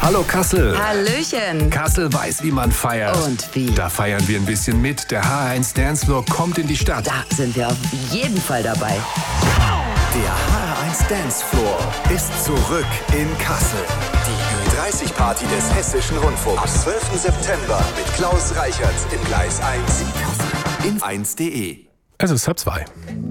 Hallo Kassel. Hallöchen. Kassel weiß, wie man feiert. Und wie? Da feiern wir ein bisschen mit. Der HR1 Dancefloor kommt in die Stadt. Da sind wir auf jeden Fall dabei. Der HR1 Dancefloor ist zurück in Kassel. Die Ü30-Party des Hessischen Rundfunks. Am 12. September mit Klaus Reichert im Gleis 1 in 1.de. Es ist 2:30.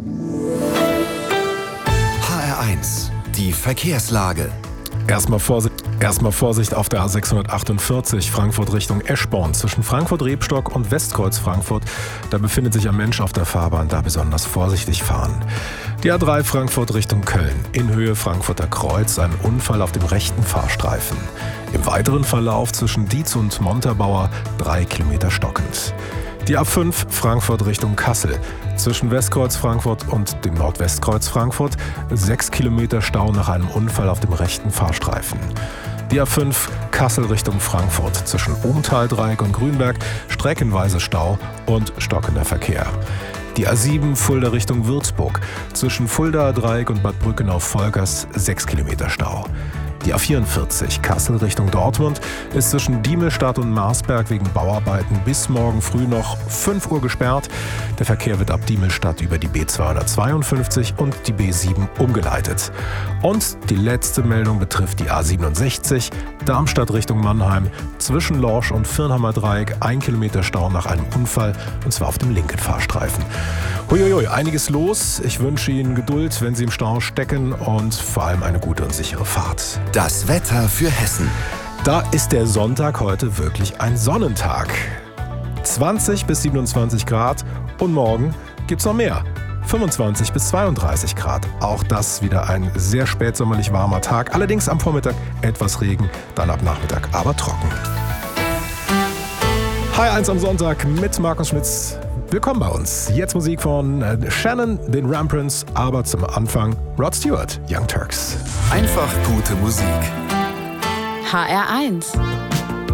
HR1, die Verkehrslage. Erstmal Vorsicht auf der A648 Frankfurt Richtung Eschborn. Zwischen Frankfurt-Rebstock und Westkreuz Frankfurt. Da befindet sich ein Mensch auf der Fahrbahn, da besonders vorsichtig fahren. Die A3 Frankfurt Richtung Köln. In Höhe Frankfurter Kreuz ein Unfall auf dem rechten Fahrstreifen. Im weiteren Verlauf zwischen Dietz und Montabaur 3 Kilometer stockend. Die A5 Frankfurt Richtung Kassel. Zwischen Westkreuz Frankfurt und dem Nordwestkreuz Frankfurt 6 Kilometer Stau nach einem Unfall auf dem rechten Fahrstreifen. Die A5 Kassel Richtung Frankfurt. Zwischen Umtaldreieck und Grünberg streckenweise Stau und stockender Verkehr. Die A7 Fulda Richtung Würzburg. Zwischen Fuldaer Dreieck und Bad Brückenau-Volkers 6 Kilometer Stau. Die A44 Kassel Richtung Dortmund ist zwischen Diemelstadt und Marsberg wegen Bauarbeiten bis morgen früh noch 5 Uhr gesperrt. Der Verkehr wird ab Diemelstadt über die B252 und die B7 umgeleitet. Und die letzte Meldung betrifft die A67 Darmstadt Richtung Mannheim. Zwischen Lorsch und Viernheimer Dreieck 1 Kilometer Stau nach einem Unfall, und zwar auf dem linken Fahrstreifen. Huiuiui, einiges los. Ich wünsche Ihnen Geduld, wenn Sie im Stau stecken, und vor allem eine gute und sichere Fahrt. Das Wetter für Hessen. Da ist der Sonntag heute wirklich ein Sonnentag. 20 bis 27 Grad und morgen gibt's noch mehr. 25 bis 32 Grad. Auch das wieder ein sehr spätsommerlich warmer Tag. Allerdings am Vormittag etwas Regen, dann ab Nachmittag aber trocken. HR1 am Sonntag mit Markus Schmitz. Willkommen bei uns. Jetzt Musik von Shannon, den Rembrandts, aber zum Anfang Rod Stewart, Young Turks. Einfach gute Musik. HR1.